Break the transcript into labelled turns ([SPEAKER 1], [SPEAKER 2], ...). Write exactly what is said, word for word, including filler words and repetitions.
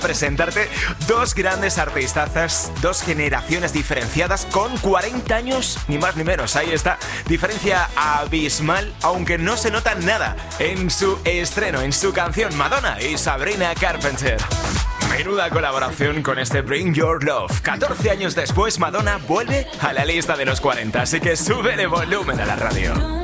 [SPEAKER 1] presentarte dos grandes artistazas, dos generaciones diferenciadas con cuarenta años, ni más ni menos. Ahí está, diferencia abismal, aunque no se nota nada en su estreno, en su canción Madonna y Sabrina Carpenter. Menuda colaboración con este Bring Your Love. catorce años después, Madonna vuelve a la lista de los cuarenta, así que sube de volumen a la radio.